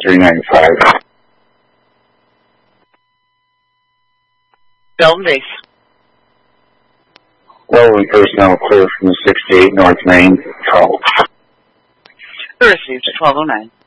395. Belton Base. Railway personnel clear from the 68 North Main. Control. Received 1209.